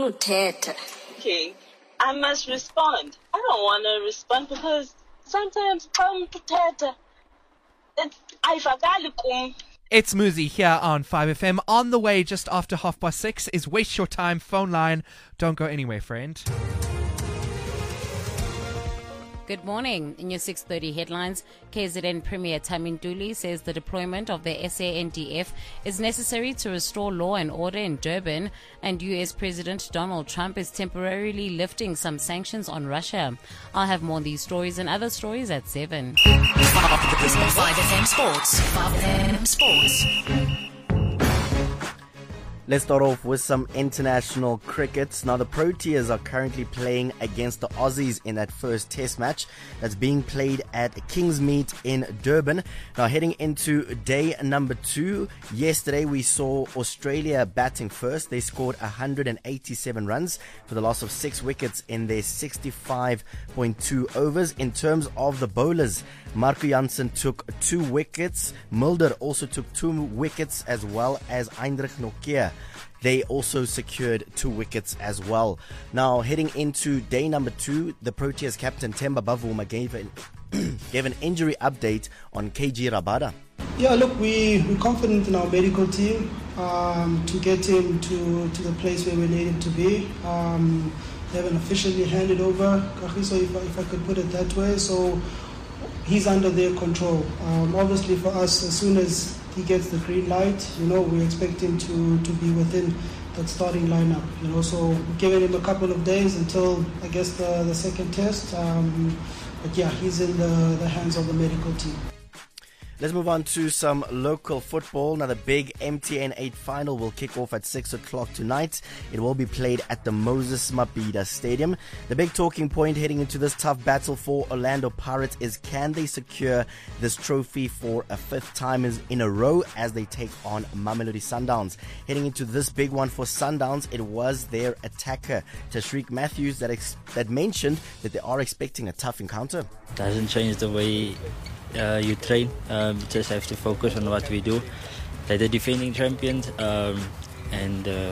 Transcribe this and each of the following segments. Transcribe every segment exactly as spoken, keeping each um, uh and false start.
uthetha. Okay, I must respond. I don't want to respond because sometimes come to uthetha, ayivakali kum. It's Muzi here on five F M. On the way just after half past six is Waste Your Time phone line. Don't go anywhere, friend. Good morning. In your six thirty headlines, K Z N Premier Tamin Duli says the deployment of the S A N D F is necessary to restore law and order in Durban, and U S President Donald Trump is temporarily lifting some sanctions on Russia. I'll have more on these stories and other stories at seven. five F M Sports. five F M Sports. Let's start off with some international cricket. Now, the Proteas are currently playing against the Aussies in that first test match that's being played at Kingsmead in Durban. Now, heading into day number two, yesterday we saw Australia batting first. They scored one hundred eighty-seven runs for the loss of six wickets in their sixty-five point two overs. In terms of the bowlers, Marco Jansen took two wickets. Mulder also took two wickets, as well as Eindrich Nokia. They also secured two wickets as well. Now, heading into day number two, the Proteas captain Themba Bavuma gave an, gave an injury update on K G Rabada. Yeah, look, we, we're confident in our medical team um, to get him to, to the place where we need him to be. Um, they haven't officially handed over Kagiso, if, if I could put it that way. So he's under their control. Um, obviously, for us, as soon as he gets the green light, you know, we expect him to, to be within that starting lineup. You know, so we're giving him a couple of days until, I guess, the, the second test. Um, but yeah, he's in the, the hands of the medical team. Let's move on to some local football. Now, the big M T N eight final will kick off at six o'clock tonight. It will be played at the Moses Mabhida Stadium. The big talking point heading into this tough battle for Orlando Pirates is, can they secure this trophy for a fifth time in a row as they take on Mamelodi Sundowns? Heading into this big one for Sundowns, it was their attacker, Tashreeq Matthews, that, ex- that mentioned that they are expecting a tough encounter. Doesn't change the way Uh, you train. Um, just have to focus on what we do. They're the defending champions, um, and uh,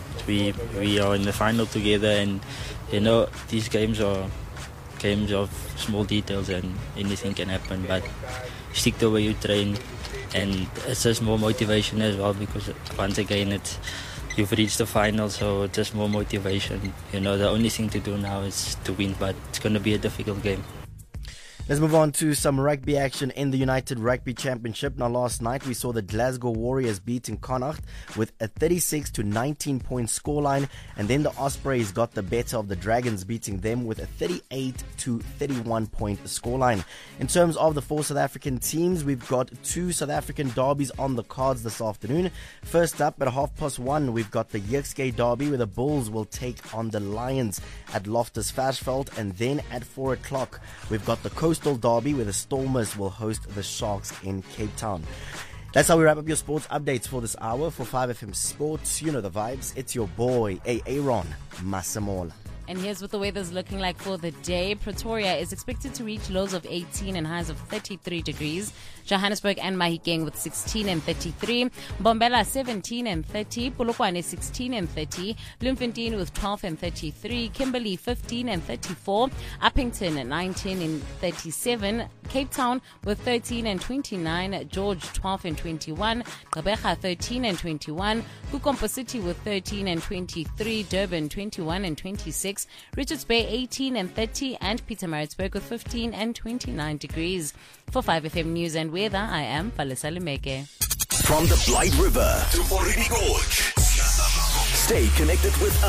we we are in the final together. And you know, these games are games of small details, and anything can happen. But stick to where you train, and it's just more motivation as well, because once again, it's you've reached the final, so it's just more motivation. You know, the only thing to do now is to win, but it's going to be a difficult game. Let's move on to some rugby action in the United Rugby Championship. Now, last night we saw the Glasgow Warriors beating Connacht with a thirty-six to nineteen point scoreline, and then the Ospreys got the better of the Dragons, beating them with a thirty-eight to thirty-one point scoreline. In terms of the four South African teams, we've got two South African derbies on the cards this afternoon. First up, at half past one, we've got the Yexgate derby, where the Bulls will take on the Lions at Loftus Versfeld, and then at four o'clock, we've got the Coastal Derby, where the Stormers will host the Sharks in Cape Town. That's how we wrap up your sports updates for this hour. For five F M Sports, you know the vibes. It's your boy, Aaron Masemola. And here's what the weather's looking like for the day. Pretoria is expected to reach lows of eighteen and highs of thirty-three degrees. Johannesburg and Mahikeng with sixteen and thirty-three. Bombela seventeen and thirty. Polokwane sixteen and thirty. Bloemfontein with twelve and thirty-three. Kimberley fifteen and thirty-four. Uppington nineteen and thirty-seven. Cape Town with thirteen and twenty-nine. George twelve and twenty-one. Gqeberha thirteen and twenty-one. Kukompo City with thirteen and twenty-three. Durban twenty-one and twenty-six. Richards Bay eighteen and thirty, and Pietermaritzburg with fifteen and twenty-nine degrees. For five F M News and Weather, I am Palesa Lemeke. From the Blight River to Oridi Gorge, stay connected with us.